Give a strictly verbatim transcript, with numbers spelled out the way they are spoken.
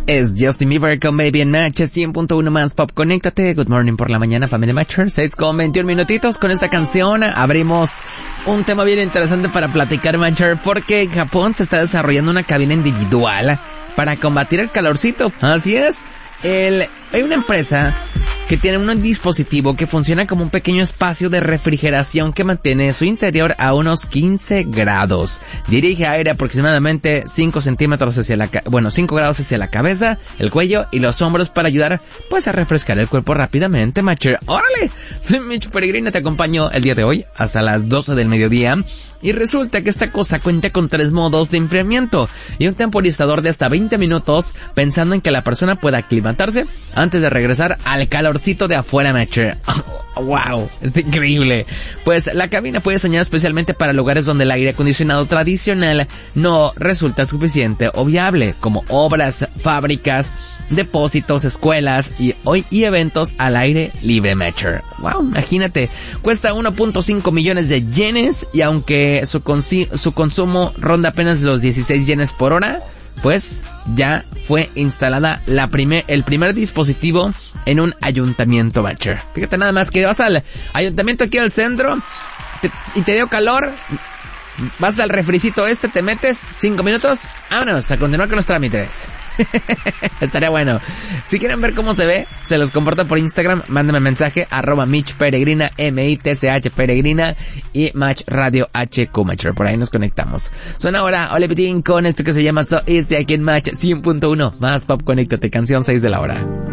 Es Justin Bieber con Baby and Match, cien punto uno más pop. Conéctate. Good morning por la mañana, familia Matcher. seis con veintiún minutitos. Con esta canción abrimos un tema bien interesante para platicar, Matcher, porque en Japón se está desarrollando una cabina individual para combatir el calorcito. Así es. El, hay una empresa que tiene un dispositivo que funciona como un pequeño espacio de refrigeración que mantiene su interior a unos quince grados. Dirige aire aproximadamente cinco centímetros hacia la, bueno, cinco grados hacia la cabeza, el cuello y los hombros para ayudar, pues, a refrescar el cuerpo rápidamente, Matcher. ¡Órale! Soy Mitch Peregrina, te acompaño el día de hoy hasta las doce del mediodía. Y resulta que esta cosa cuenta con tres modos de enfriamiento y un temporizador de hasta veinte minutos, pensando en que la persona pueda aclimatarse antes de regresar al calorcito de afuera, Matcher. ¡Wow! Está increíble. Pues la cabina fue diseñada especialmente para lugares donde el aire acondicionado tradicional no resulta suficiente o viable, como obras, fábricas, depósitos, escuelas y hoy y eventos al aire libre, Matcher. Wow, imagínate, cuesta uno punto cinco millones de yenes y aunque su, consi- su consumo ronda apenas los dieciséis yenes por hora, pues ya fue instalada la primer, el primer dispositivo en un ayuntamiento, Matcher. Fíjate nada más que vas al ayuntamiento aquí al centro te, y te dio calor. Vas al refricito este, te metes, cinco minutos, vámonos a continuar con los trámites. Estaría bueno. Si quieren ver cómo se ve, se los comparto por Instagram, mándame mensaje, arroba Mitch Peregrina, M I T C H Peregrina y Match Radio H Q, Matcher, por ahí nos conectamos. Son ahora Ole Pitín con esto que se llama So Easy aquí en Match cien punto uno, más pop, conéctate, canción seis de la hora.